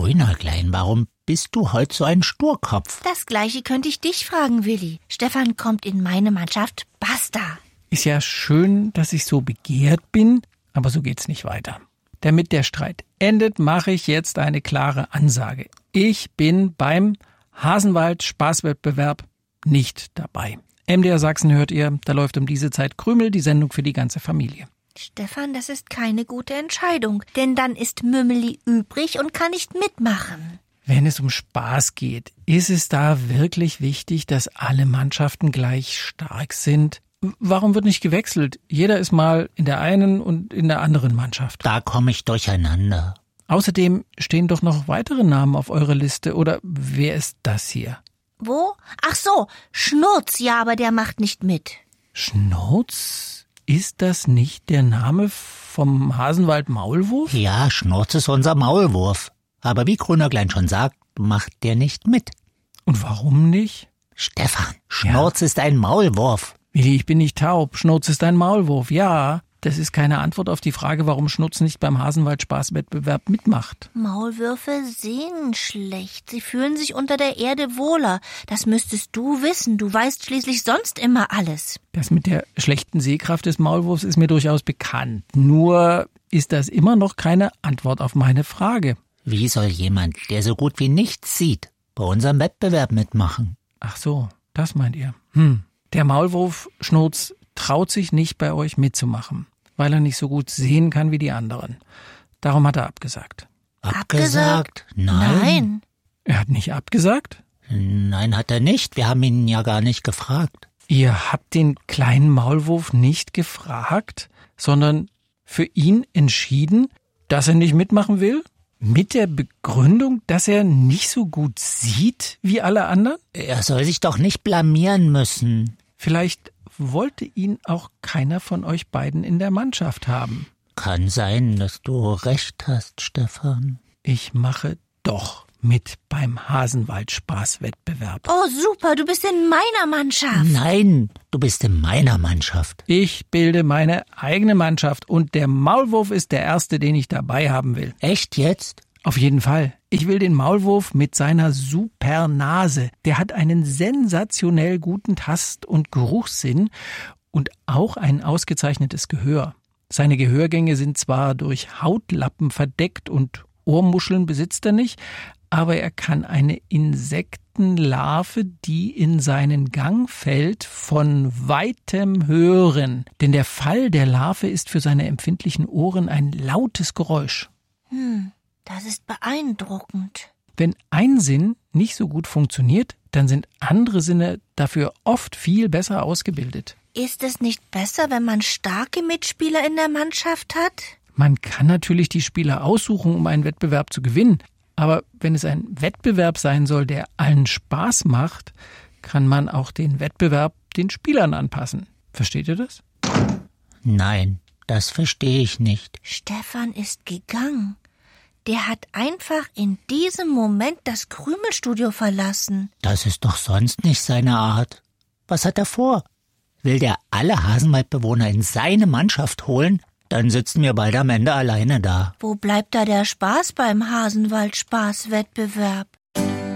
Grünerglein, warum bist du heute so ein Sturkopf? Das Gleiche könnte ich dich fragen, Willi. Stefan kommt in meine Mannschaft. Basta. Ist ja schön, dass ich so begehrt bin, aber so geht's nicht weiter. Damit der Streit endet, mache ich jetzt eine klare Ansage. Ich bin beim Hasenwald-Spaßwettbewerb nicht dabei. MDR Sachsen hört ihr, da läuft um diese Zeit Krümel, die Sendung für die ganze Familie. Stefan, das ist keine gute Entscheidung, denn dann ist Mümeli übrig und kann nicht mitmachen. Wenn es um Spaß geht, ist es da wirklich wichtig, dass alle Mannschaften gleich stark sind? Warum wird nicht gewechselt? Jeder ist mal in der einen und in der anderen Mannschaft. Da komme ich durcheinander. Außerdem stehen doch noch weitere Namen auf eurer Liste. Oder wer ist das hier? Wo? Ach so, Schnurz, ja, aber der macht nicht mit. Schnurz? Ist das nicht der Name vom Hasenwald-Maulwurf? Ja, Schnurz ist unser Maulwurf. Aber wie Grünerglein schon sagt, macht der nicht mit. Und warum nicht? Stefan, Schnurz ist ein Maulwurf. Willi, ich bin nicht taub. Schnurz ist ein Maulwurf. Ja, das ist keine Antwort auf die Frage, warum Schnurz nicht beim Hasenwald-Spaßwettbewerb mitmacht. Maulwürfe sehen schlecht. Sie fühlen sich unter der Erde wohler. Das müsstest du wissen. Du weißt schließlich sonst immer alles. Das mit der schlechten Sehkraft des Maulwurfs ist mir durchaus bekannt. Nur ist das immer noch keine Antwort auf meine Frage. Wie soll jemand, der so gut wie nichts sieht, bei unserem Wettbewerb mitmachen? Ach so, das meint ihr. Der Maulwurf Schnurz traut sich nicht, bei euch mitzumachen, weil er nicht so gut sehen kann wie die anderen. Darum hat er abgesagt. Abgesagt? Nein. Er hat nicht abgesagt? Nein, hat er nicht. Wir haben ihn ja gar nicht gefragt. Ihr habt den kleinen Maulwurf nicht gefragt, sondern für ihn entschieden, dass er nicht mitmachen will? Mit der Begründung, dass er nicht so gut sieht wie alle anderen? Er soll sich doch nicht blamieren müssen. Vielleicht wollte ihn auch keiner von euch beiden in der Mannschaft haben. Kann sein, dass du recht hast, Stefan. Ich mache doch mit beim Hasenwald-Spaßwettbewerb. Oh, super, du bist in meiner Mannschaft. Nein, du bist in meiner Mannschaft. Ich bilde meine eigene Mannschaft und der Maulwurf ist der erste, den ich dabei haben will. Echt jetzt? Auf jeden Fall. Ich will den Maulwurf mit seiner super Nase. Der hat einen sensationell guten Tast- und Geruchssinn und auch ein ausgezeichnetes Gehör. Seine Gehörgänge sind zwar durch Hautlappen verdeckt und Ohrmuscheln besitzt er nicht, aber er kann eine Insektenlarve, die in seinen Gang fällt, von weitem hören. Denn der Fall der Larve ist für seine empfindlichen Ohren ein lautes Geräusch. Das ist beeindruckend. Wenn ein Sinn nicht so gut funktioniert, dann sind andere Sinne dafür oft viel besser ausgebildet. Ist es nicht besser, wenn man starke Mitspieler in der Mannschaft hat? Man kann natürlich die Spieler aussuchen, um einen Wettbewerb zu gewinnen. Aber wenn es ein Wettbewerb sein soll, der allen Spaß macht, kann man auch den Wettbewerb den Spielern anpassen. Versteht ihr das? Nein, das verstehe ich nicht. Stefan ist gegangen. Der hat einfach in diesem Moment das Krümelstudio verlassen. Das ist doch sonst nicht seine Art. Was hat er vor? Will der alle Hasenwaldbewohner in seine Mannschaft holen? Dann sitzen wir bald am Ende alleine da. Wo bleibt da der Spaß beim Hasenwald-Spaßwettbewerb?